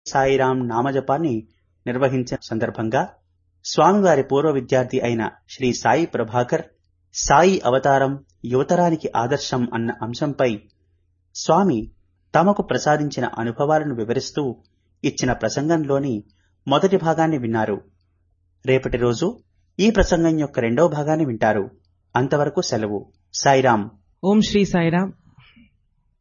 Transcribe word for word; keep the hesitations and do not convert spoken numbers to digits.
సాయిరాం నామజపాన్ని నిర్వహించిన సందర్భంగా స్వామివారి పూర్వ విద్యార్థి అయిన శ్రీ సాయి ప్రభాకర్ సాయి అవతారం యువతరానికి ఆదర్శం అన్న అంశంపై స్వామి తమకు ప్రసాదించిన అనుభవాలను వివరిస్తూ ఇచ్చిన ప్రసంగంలోని మొదటి భాగాన్ని విన్నారు. రేపటి రోజు ఈ ప్రసంగం యొక్క రెండవ భాగాన్ని వింటారు. అంతవరకు సెలవు. సాయిరాం. ఓం శ్రీ సాయిరాం.